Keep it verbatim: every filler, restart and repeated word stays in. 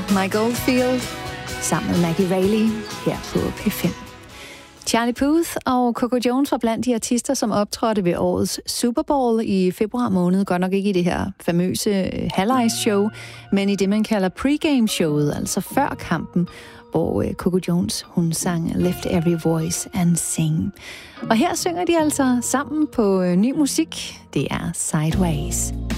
Mike Oldfield sammen med Maggie Reilly her på P fem. Charlie Puth og Coco Jones var blandt de artister, som optrådte ved årets Super Bowl i februar måned. Godt nok ikke i det her famøse halvlejs-show, men i det, man kalder pregame-showet, altså før kampen, hvor Coco Jones, hun sang Lift Every Voice and Sing. Og her synger de altså sammen på ny musik. Det er Sideways.